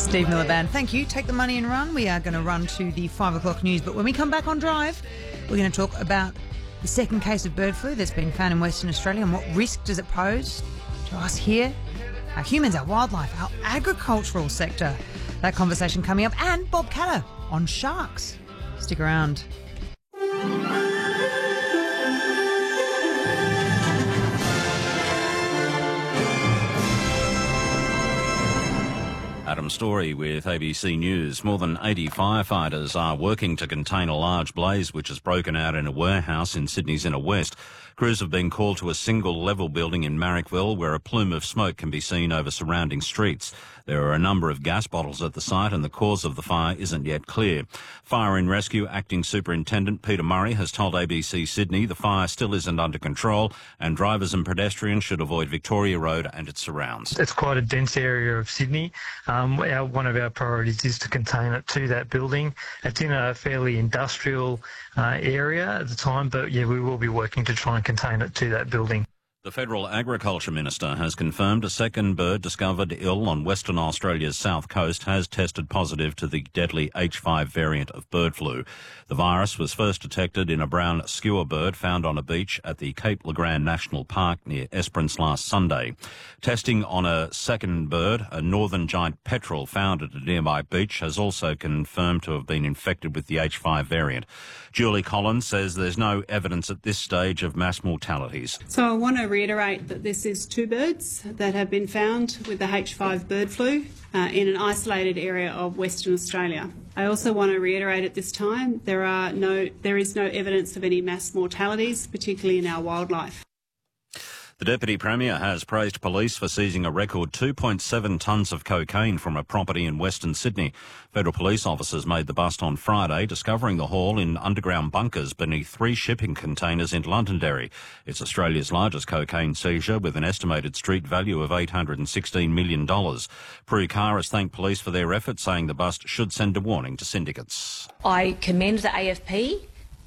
Steve Miller Band, thank you. Take the money and run. We are going to run to the 5 o'clock news, but when we come back on Drive, we're going to talk about the second case of bird flu that's been found in Western Australia and what risk does it pose to us here, our humans, our wildlife, our agricultural sector. That conversation coming up, and Bob Catter on sharks. Stick around. Adam Story with ABC News. More than 80 firefighters are working to contain a large blaze which has broken out in a warehouse in Sydney's inner west. Crews have been called to a single-level building in Marrickville where a plume of smoke can be seen over surrounding streets. There are a number of gas bottles at the site and the cause of the fire isn't yet clear. Fire and Rescue Acting Superintendent Peter Murray has told ABC Sydney the fire still isn't under control and drivers and pedestrians should avoid Victoria Road and its surrounds. It's quite a dense area of Sydney. One of our priorities is to contain it to that building. It's in a fairly industrial area at the time, but yeah, we will be working to try and contain it to that building. The Federal Agriculture Minister has confirmed a second bird discovered ill on Western Australia's south coast has tested positive to the deadly H5 variant of bird flu. The virus was first detected in a brown skua bird found on a beach at the Cape Legrand National Park near Esperance last Sunday. Testing on a second bird, a northern giant petrel found at a nearby beach, has also confirmed to have been infected with the H5 variant. Julie Collins says there's no evidence at this stage of mass mortalities. So I want to reiterate that this is two birds that have been found with the H5 bird flu in an isolated area of Western Australia. I also want to reiterate at this time there is no evidence of any mass mortalities, particularly in our wildlife. The Deputy Premier has praised police for seizing a record 2.7 tonnes of cocaine from a property in Western Sydney. Federal police officers made the bust on Friday, discovering the haul in underground bunkers beneath 3 shipping containers in Londonderry. It's Australia's largest cocaine seizure with an estimated street value of $816 million. Prue Carr has thanked police for their efforts, saying the bust should send a warning to syndicates. I commend the AFP.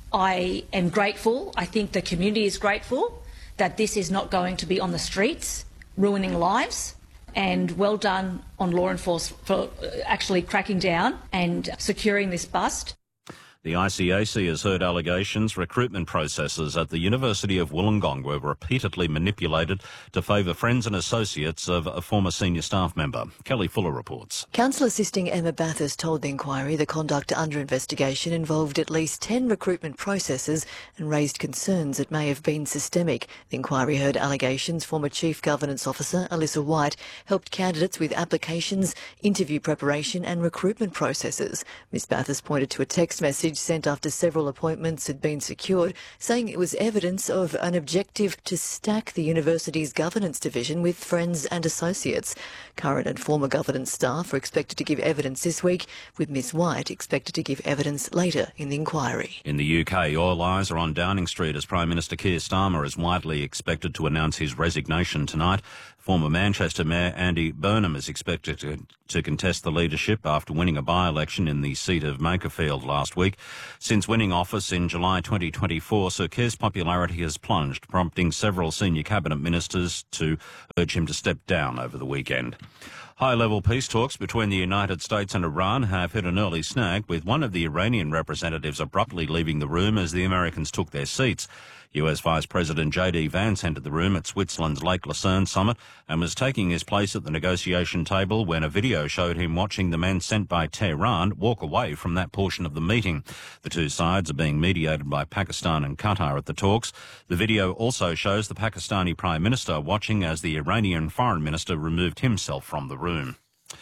I am grateful. I think the community is grateful that this is not going to be on the streets, ruining lives, and well done on law enforcement for actually cracking down and securing this bust. The ICAC has heard allegations recruitment processes at the University of Wollongong were repeatedly manipulated to favour friends and associates of a former senior staff member. Kelly Fuller reports. Counsel Assisting Emma Bathurst told the inquiry the conduct under investigation involved at least 10 recruitment processes and raised concerns it may have been systemic. The inquiry heard allegations former Chief Governance Officer Alyssa White helped candidates with applications, interview preparation and recruitment processes. Ms Bathurst pointed to a text message sent after several appointments had been secured, saying it was evidence of an objective to stack the university's governance division with friends and associates. Current and former governance staff are expected to give evidence this week, with Ms White expected to give evidence later in the inquiry. In the UK, all eyes are on Downing Street as Prime Minister Keir Starmer is widely expected to announce his resignation tonight. Former Manchester Mayor Andy Burnham is expected to contest the leadership after winning a by-election in the seat of Makerfield last week. Since winning office in July 2024, Sir Keir's popularity has plunged, prompting several senior cabinet ministers to urge him to step down over the weekend. High-level peace talks between the United States and Iran have hit an early snag, with one of the Iranian representatives abruptly leaving the room as the Americans took their seats. US Vice President J.D. Vance entered the room at Switzerland's Lake Lucerne summit and was taking his place at the negotiation table when a video showed him watching the men sent by Tehran walk away from that portion of the meeting. The two sides are being mediated by Pakistan and Qatar at the talks. The video also shows the Pakistani Prime Minister watching as the Iranian Foreign Minister removed himself from the room.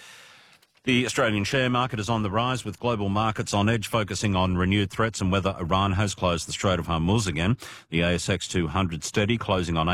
The Australian share market is on the rise, with global markets on edge, focusing on renewed threats and whether Iran has closed the Strait of Hormuz again. The ASX 200 steady, closing on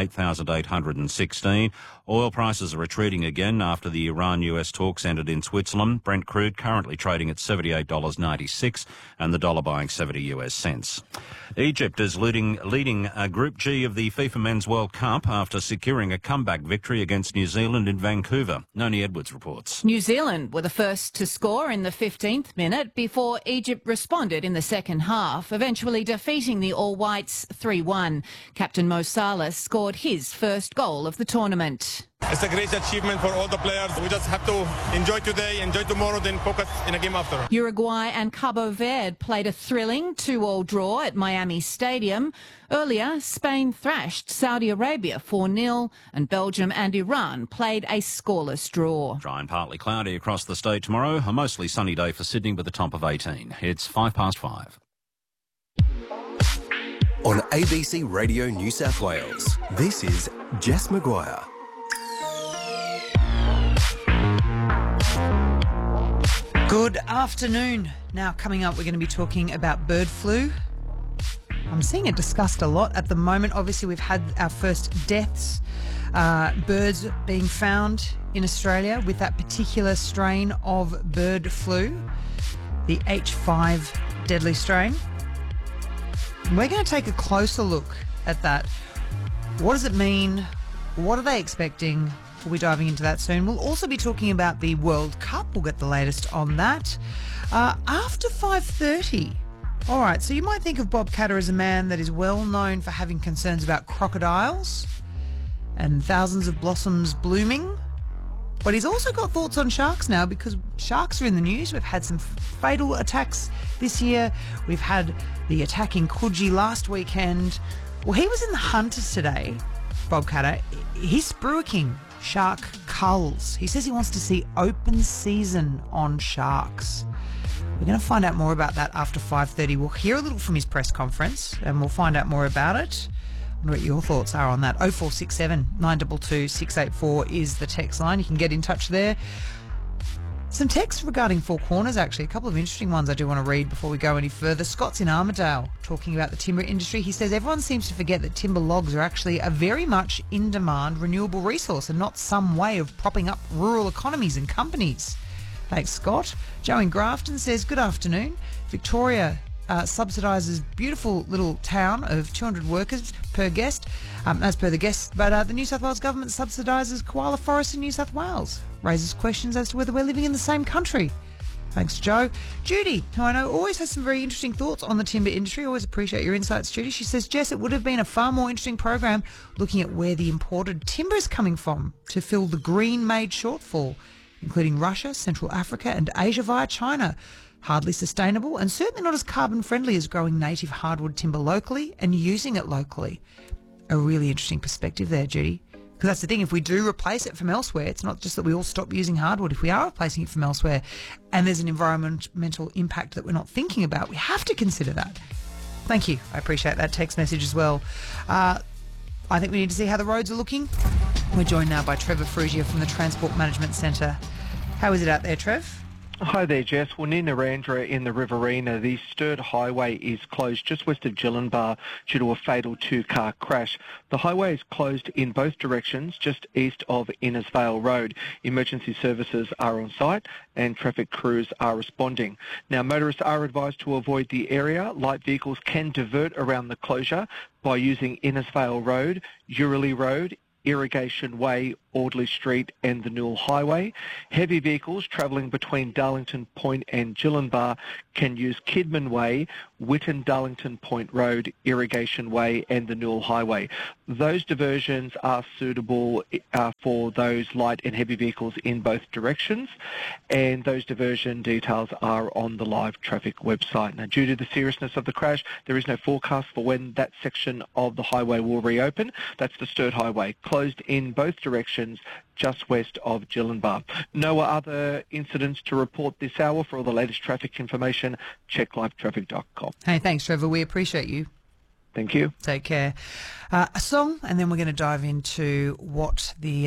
8,816. Oil prices are retreating again after the Iran-US talks ended in Switzerland. Brent crude currently trading at $78.96 and the dollar buying 70 US cents. Egypt is leading Group G of the FIFA Men's World Cup after securing a comeback victory against New Zealand in Vancouver. Noni Edwards reports. New Zealand were the first to score in the 15th minute before Egypt responded in the second half, eventually defeating the All Whites 3-1. Captain Mo Salah scored his first goal of the tournament. It's a great achievement for all the players. We just have to enjoy today, enjoy tomorrow, then focus in a game after. Uruguay and Cabo Verde played a thrilling 2-2 draw at Miami Stadium. Earlier, Spain thrashed Saudi Arabia 4-0 and Belgium and Iran played a scoreless draw. Dry and partly cloudy across the state tomorrow. A mostly sunny day for Sydney with a top of 18. It's 5:05. On ABC Radio New South Wales, this is Jess Maguire. Good afternoon. Now, coming up, we're going to be talking about bird flu. I'm seeing it discussed a lot at the moment. Obviously, we've had our first deaths, birds being found in Australia with that particular strain of bird flu, the H5 deadly strain. We're going to take a closer look at that. What does it mean? What are they expecting? We'll be diving into that soon. We'll also be talking about the World Cup. We'll get the latest on that after 5:30. All right, so you might think of Bob Katter as a man that is well known for having concerns about crocodiles and thousands of blossoms blooming. But he's also got thoughts on sharks now because sharks are in the news. We've had some fatal attacks this year. We've had the attack in Coogee last weekend. Well, he was in the Hunters today, Bob Katter. He's spruiking shark culls. He says he wants to see open season on sharks. We're going to find out more about that after 5:30. We'll hear a little from his press conference and we'll find out more about it. I wonder what your thoughts are on that. 0467 922 684 is the text line. You can get in touch there. Some texts regarding Four Corners, actually. A couple of interesting ones I do want to read before we go any further. Scott's in Armidale talking about the timber industry. He says everyone seems to forget that timber logs are actually a very much in-demand renewable resource and not some way of propping up rural economies and companies. Thanks, Scott. Joe in Grafton says, good afternoon. Victoria subsidises beautiful little town of 200 workers per guest, as per the guest, but the New South Wales government subsidises koala forests in New South Wales. Raises questions as to whether we're living in the same country. Thanks, Joe. Judy, who I know always has some very interesting thoughts on the timber industry. Always appreciate your insights, Judy. She says, Jess, it would have been a far more interesting program looking at where the imported timber is coming from to fill the green-made shortfall, including Russia, Central Africa and Asia via China. Hardly sustainable and certainly not as carbon friendly as growing native hardwood timber locally and using it locally. A really interesting perspective there, Judy. Because that's the thing, if we do replace it from elsewhere, it's not just that we all stop using hardwood. If we are replacing it from elsewhere and there's an environmental impact that we're not thinking about, we have to consider that. Thank you. I appreciate that text message as well. I think we need to see how the roads are looking. We're joined now by Trevor Frugia from the Transport Management Centre. How is it out there, Trev? Hi there, Jess. Well, near Narrandera in the Riverina, the Sturt Highway is closed just west of Gillenbar due to a fatal two-car crash. The highway is closed in both directions, just east of Innisvale Road. Emergency services are on site and traffic crews are responding. Now, motorists are advised to avoid the area. Light vehicles can divert around the closure by using Innisvale Road, Urley Road, Irrigation Way, Audley Street and the Newell Highway. Heavy vehicles travelling between Darlington Point and Gillenbar can use Kidman Way, Whitton Darlington Point Road, Irrigation Way and the Newell Highway. Those diversions are suitable for those light and heavy vehicles in both directions, and those diversion details are on the live traffic website. Now, due to the seriousness of the crash, there is no forecast for when that section of the highway will reopen. That's the Sturt Highway, closed in both directions just west of Gillenbar. No other incidents to report this hour. For all the latest traffic information, check livetraffic.com. Hey, thanks, Trevor. We appreciate you. Thank you. Take care. A song, and then we're going to dive into what the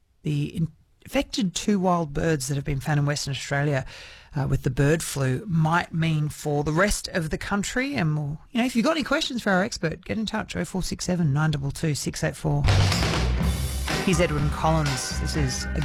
affected two wild birds that have been found in Western Australia with the bird flu might mean for the rest of the country. And we'll, if you've got any questions for our expert, get in touch. 0467 922 684. Here's Edwin Collins. This is